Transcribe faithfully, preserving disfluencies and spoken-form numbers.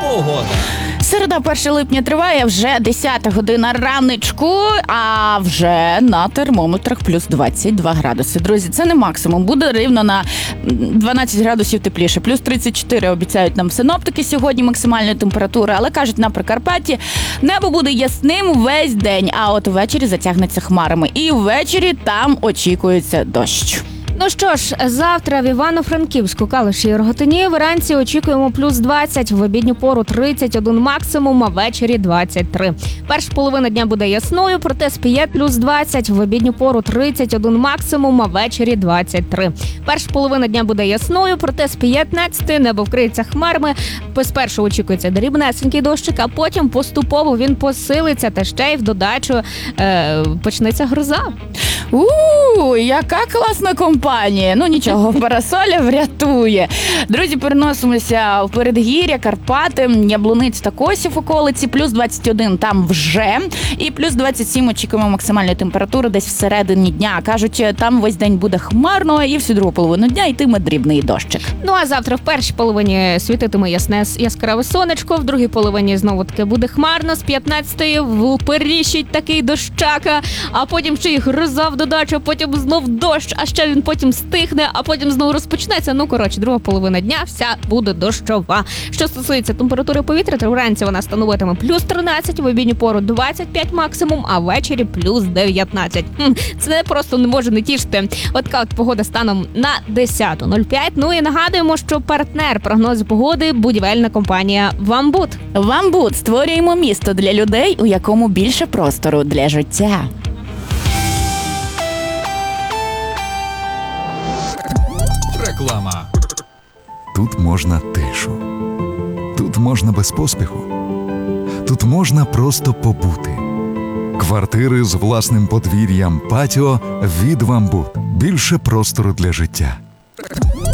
Погода. Середа, перше липня триває, вже десята година раночку, а вже на термометрах плюс двадцять два градуси. Друзі, це не максимум, буде рівно на дванадцять градусів тепліше. Плюс тридцять чотири обіцяють нам синоптики сьогодні максимальної температури, але кажуть, на Прикарпатті небо буде ясним весь день, а от ввечері затягнеться хмарами. І ввечері там очікується дощ. Ну що ж, завтра в Івано-Франківську, Калуші і Рогатині вранці очікуємо плюс двадцять, в обідню пору тридцять один максимум, а ввечері двадцять три. Перша половина дня буде ясною, проте спіє плюс двадцять, в обідню пору тридцять один максимум, а ввечері двадцять три. Перша половина дня буде ясною, проте з п'ятнадцяти небо вкриється хмарами. Спершу очікується дрібнесенький дощик, а потім поступово він посилиться, та ще й в додачу е, почнеться гроза. У, яка класна компанія. Ну нічого, парасоля врятує. Друзі, переносимося в передгір'я, Карпати, Яблуниць та Косів околиці. Плюс двадцять один там вже. І плюс двадцять сім очікуємо максимальної температури десь всередині дня. Кажуть, там весь день буде хмарно і всю другу половину дня йтиме дрібний дощик. Ну а завтра в першій половині світитиме ясне яскраве сонечко, в другій половині знову таки буде хмарно, з п'ятнадцятої вперіщить такий дощака, а потім ще й гроза в додачу, потім знов дощ, а ще він потім стихне, а потім знову розпочнеться. Ну, коротше, друга половина дня вся буде дощова. Що стосується температури повітря, то вранці вона становитиме плюс тринадцять, в обідню пору двадцять п'ять максимум, а ввечері плюс дев'ятнадцять. Хм, це просто не може не тішити. От така от погода станом на десята нуль п'ять. Ну і нагадуємо, що партнер прогнозу погоди – будівельна компанія «Вамбут». «Вамбут» – створюємо місто для людей, у якому більше простору для життя. Реклама. Тут можна тишу. Тут можна без поспіху. Тут можна просто побути. Квартири з власним подвір'ям, патіо від «Вамбут». Більше простору для життя.